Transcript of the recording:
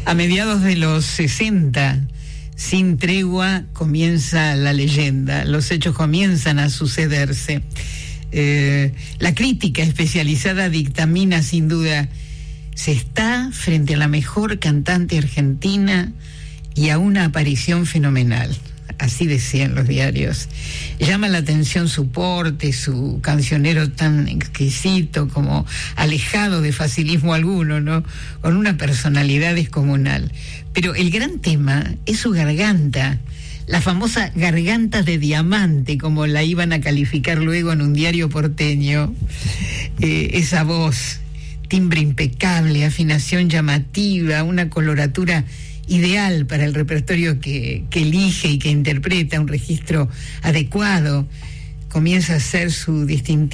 A mediados de los 60, sin tregua, comienza la leyenda. Los hechos comienzan a sucederse. La crítica especializada dictamina sin duda: se está frente a la mejor cantante argentina y a una aparición fenomenal. Así decían los diarios. Llama la atención su porte, su cancionero tan exquisito, como alejado de facilismo alguno, ¿no? Con una personalidad descomunal. Pero el gran tema es su garganta, la famosa garganta de diamante, como la iban a calificar luego en un diario porteño. Esa voz, timbre impecable, afinación llamativa, una coloratura ideal para el repertorio que elige y que interpreta, un registro adecuado, comienza a ser su distintivo.